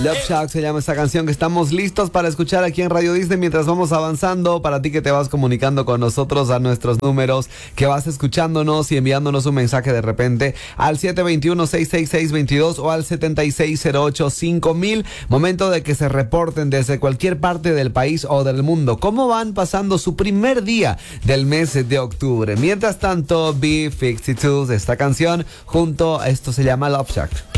Love Shack se llama esta canción que estamos listos para escuchar aquí en Radio Disney mientras vamos avanzando. Para ti que te vas comunicando con nosotros a nuestros números, que vas escuchándonos y enviándonos un mensaje de repente al 721-666-22 o al 7608-5000. Momento de que se reporten desde cualquier parte del país o del mundo cómo van pasando su primer día del mes de octubre. Mientras tanto, B-52, esta canción junto a esto se llama Love Shack.